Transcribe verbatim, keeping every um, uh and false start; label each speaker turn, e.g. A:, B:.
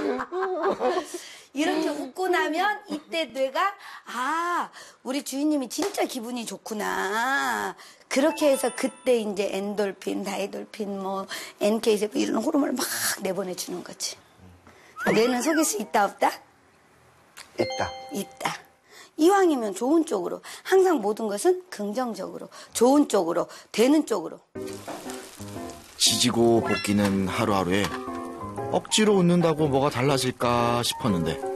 A: 이렇게 웃고 나면 이때 뇌가 아 우리 주인님이 진짜 기분이 좋구나. 그렇게 해서 그때 이제 엔돌핀, 다이돌핀, 뭐 엔케이세포 이런 호르몬을 막 내보내주는 거지. 뇌는 속일 수 있다 없다?
B: 있다.
A: 있다. 이왕이면 좋은 쪽으로. 항상 모든 것은 긍정적으로, 좋은 쪽으로, 되는 쪽으로.
C: 지지고 볶이는 하루하루에 억지로 웃는다고 뭐가 달라질까 싶었는데